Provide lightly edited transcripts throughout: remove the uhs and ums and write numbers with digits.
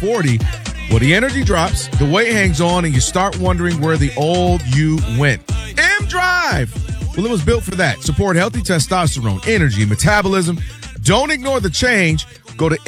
40, well, the energy drops, the weight hangs on, and you start wondering where the old you went. M-Drive! Well, it was built for that. Support healthy testosterone, energy, metabolism. Don't ignore the change. Go to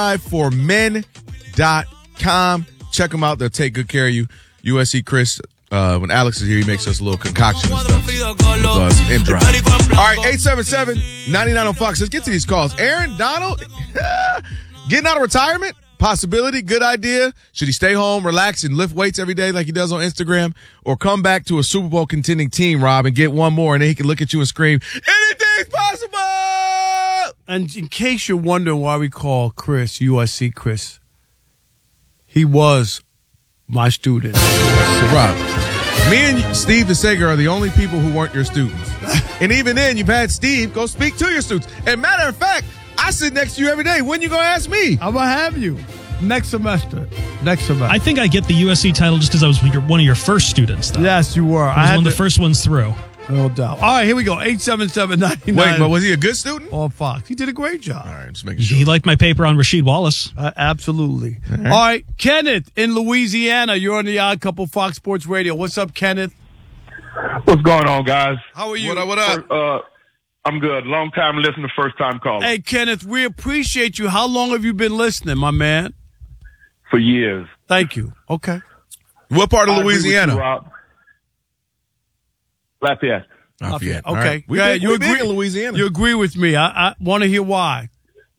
mdriveformen.com. Check them out. They'll take good care of you. USC Chris, when Alex is here, he makes us a little concoction and stuff. M-Drive. All right, 877-99 on Fox. Let's get to these calls. Aaron Donald, getting out of retirement? Possibility, good idea. Should he stay home, relax, and lift weights every day like he does on Instagram? Or come back to a Super Bowl contending team, Rob, and get one more, and then he can look at you and scream, anything's possible! And in case you're wondering why we call Chris USC Chris, he was my student. Rob, me and Steve DeSager are the only people who weren't your students. And even then, you've had Steve go speak to your students. And matter of fact, I sit next to you every day. When you going to ask me? I'm going to have you next semester. I think I get the USC title just because I was one of your first students, though. Yes, you were. I was one of the first ones through. No doubt. All right, here we go. 877-99. Wait, but was he a good student? On Fox. He did a great job. All right, just making sure. He liked my paper on Rasheed Wallace. Absolutely. All right, Kenneth in Louisiana. You're on the Odd Couple Fox Sports Radio. What's up, Kenneth? What's going on, guys? How are you? What up? I'm good. Long time listener, first time caller. Hey, Kenneth, we appreciate you. How long have you been listening, my man? For years. Thank you. Okay. What part of I agree with Louisiana? you, Rob. Lafayette. Lafayette. Okay. Right. We you agree agree in Louisiana. You agree with me. I want to hear why.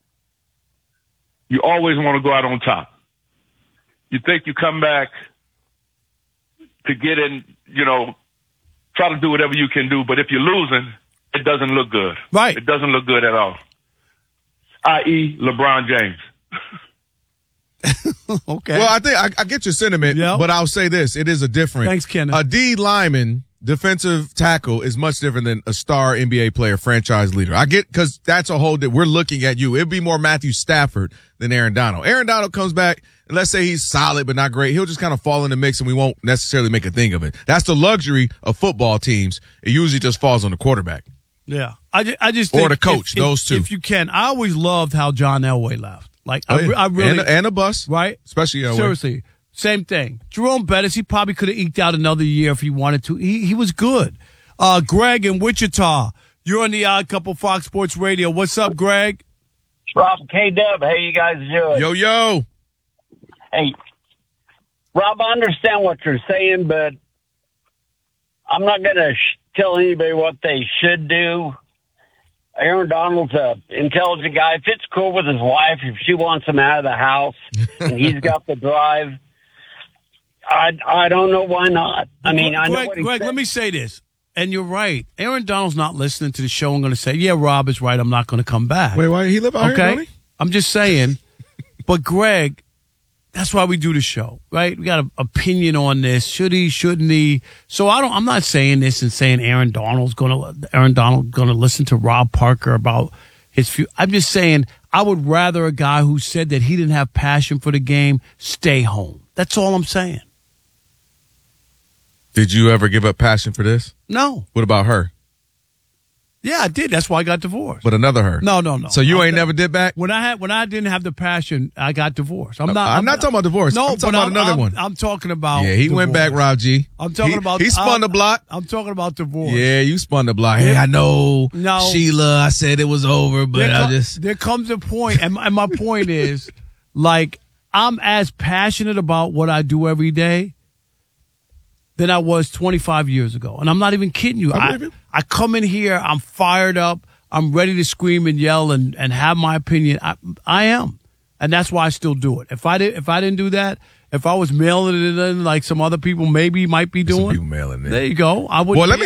You always want to go out on top. You think you come back to get in, try to do whatever you can do, but if you're losing, it doesn't look good. Right. It doesn't look good at all. I.e. LeBron James. Okay. Well, I think I get your sentiment, but I'll say this. It is a different. Thanks, Kenneth. A D lineman, defensive tackle, is much different than a star NBA player, franchise leader. I get, because that's a whole that we're looking at you. It'd be more Matthew Stafford than Aaron Donald. Aaron Donald comes back, and let's say he's solid but not great. He'll just kind of fall in the mix, and we won't necessarily make a thing of it. That's the luxury of football teams. It usually just falls on the quarterback. Yeah. I just think or the coach, those two. If you can. I always loved how John Elway left. Like, I really. And a bus. Right? Especially Elway. Seriously. Same thing. Jerome Bettis, he probably could have eked out another year if he wanted to. He was good. Greg in Wichita, you're on the Odd Couple Fox Sports Radio. What's up, Greg? Rob, K-Dub, how you guys doing? Yo. Hey, Rob, I understand what you're saying, but I'm not going to tell anybody what they should do. Aaron Donald's an intelligent guy. If it's cool with his wife, if she wants him out of the house and he's got the drive, I don't know why not. I mean, I know what he Greg, said. let me say this, and you're right. Aaron Donald's not listening to the show. I'm going to say, yeah, Rob is right. I'm not going to come back. Wait, why he live out here, don't he? I'm just saying. But Greg, that's why we do the show, right? We got an opinion on this. Should he? Shouldn't he? So I'm not saying this and saying Aaron Donald's going to listen to Rob Parker about his future. I'm just saying I would rather a guy who said that he didn't have passion for the game stay home. That's all I'm saying. Did you ever give up passion for this? No. What about her? Yeah, I did. That's why I got divorced. But another her? No. So you ain't never did back? When I didn't have the passion, I got divorced. I'm not talking about divorce. No, I'm talking about another one. I'm talking about. Yeah, he divorce. went back, Rob G. I'm talking about. He spun the block. I'm talking about divorce. Yeah, you spun the block. Hey, I know. No, Sheila, I said it was over, but there comes a point, and my point is, like, I'm as passionate about what I do every day than I was 25 years ago. And I'm not even kidding you. I come in here, I'm fired up, I'm ready to scream and yell and have my opinion. I am. And that's why I still do it. If I didn't do that, if I was mailing it in like some other people maybe might be doing. Some people mailing it. There you go. I would. Well, let me